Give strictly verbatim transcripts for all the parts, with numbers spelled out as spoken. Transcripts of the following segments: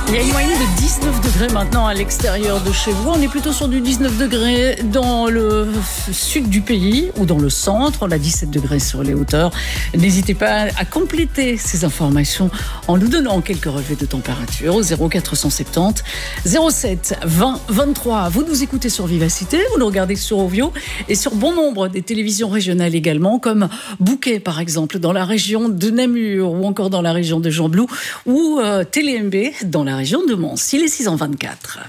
Il y a une moyenne de dix-neuf degrés maintenant à l'extérieur de chez vous. On est plutôt sur du dix-neuf degrés dans le sud du pays ou dans le centre. On a dix-sept degrés sur les hauteurs. N'hésitez pas à compléter ces informations en nous donnant quelques relevés de température au zéro quatre cent soixante-dix zéro sept vingt vingt-trois. Vous nous écoutez sur Vivacité, vous nous regardez sur Ovio et sur bon nombre des télévisions régionales également, comme Bouquet par exemple dans la région de Namur ou encore dans la région de Gembloux ou euh, Télé M B dans la région de Mons. Il est six heures vingt-quatre.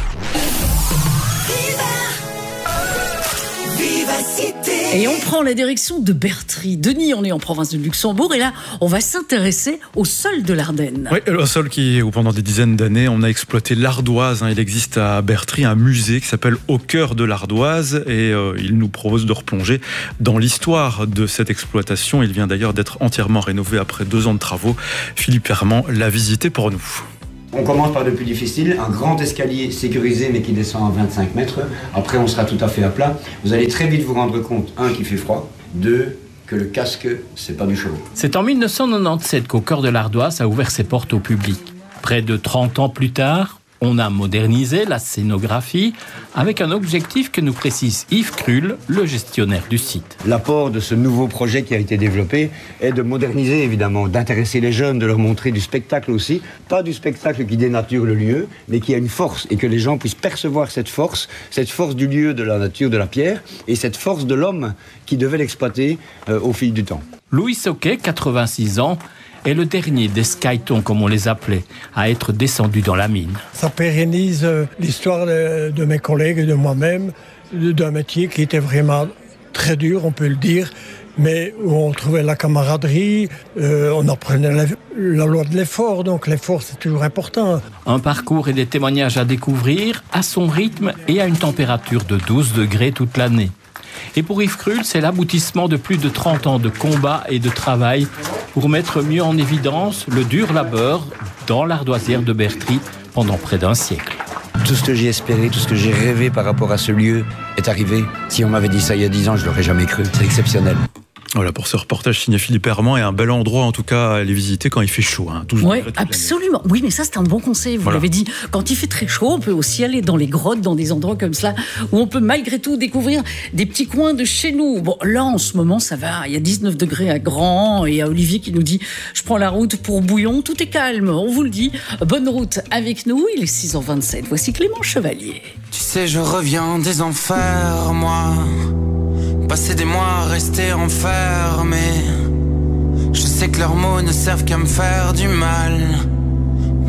Et on prend la direction de Bertry. Denis, on est en province de Luxembourg et là, on va s'intéresser au sol de l'Ardenne. Oui, le sol qui, où pendant des dizaines d'années, on a exploité l'ardoise. Il existe à Bertry un musée qui s'appelle Au cœur de l'ardoise et euh, il nous propose de replonger dans l'histoire de cette exploitation. Il vient d'ailleurs d'être entièrement rénové après deux ans de travaux. Philippe Herman l'a visité pour nous. On commence par le plus difficile, un grand escalier sécurisé mais qui descend à vingt-cinq mètres. Après, on sera tout à fait à plat. Vous allez très vite vous rendre compte, un, qu'il fait froid, deux, que le casque, c'est pas du chaud. C'est en mille neuf cent quatre-vingt-dix-sept qu'Au cœur de l'ardoise a ouvert ses portes au public. Près de trente ans plus tard, on a modernisé la scénographie avec un objectif que nous précise Yves Krull, le gestionnaire du site. L'apport de ce nouveau projet qui a été développé est de moderniser évidemment, d'intéresser les jeunes, de leur montrer du spectacle aussi. Pas du spectacle qui dénature le lieu, mais qui a une force et que les gens puissent percevoir cette force, cette force du lieu, de la nature, de la pierre et cette force de l'homme qui devait l'exploiter euh, au fil du temps. Louis Soquet, quatre-vingt-six ans, est le dernier des Skytons, comme on les appelait, à être descendu dans la mine. Ça pérennise l'histoire de, de mes collègues et de moi-même, d'un métier qui était vraiment très dur, on peut le dire, mais où on trouvait la camaraderie, euh, on apprenait la, la loi de l'effort, donc l'effort c'est toujours important. Un parcours et des témoignages à découvrir à son rythme et à une température de douze degrés toute l'année. Et pour Yves Krull, c'est l'aboutissement de plus de trente ans de combat et de travail pour mettre mieux en évidence le dur labeur dans l'ardoisière de Bertry pendant près d'un siècle. Tout ce que j'ai espéré, tout ce que j'ai rêvé par rapport à ce lieu est arrivé. Si on m'avait dit ça il y a dix ans, je l'aurais jamais cru. C'est exceptionnel. Voilà pour ce reportage signé Philippe Herman et un bel endroit en tout cas à aller visiter quand il fait chaud. Hein, oui, absolument. Oui, mais ça c'est un bon conseil. Vous voilà. l'avez dit. Quand il fait très chaud, on peut aussi aller dans les grottes, dans des endroits comme cela où on peut malgré tout découvrir des petits coins de chez nous. Bon, là en ce moment ça va. Il y a dix-neuf degrés à Grand et à Olivier qui nous dit je prends la route pour Bouillon. Tout est calme. On vous le dit. Bonne route avec nous. Il est six heures vingt-sept. Voici Clément Chevalier. Tu sais, je reviens des enfers, moi. Passer des mois restés enfermés. Je sais que leurs mots ne servent qu'à me faire du mal.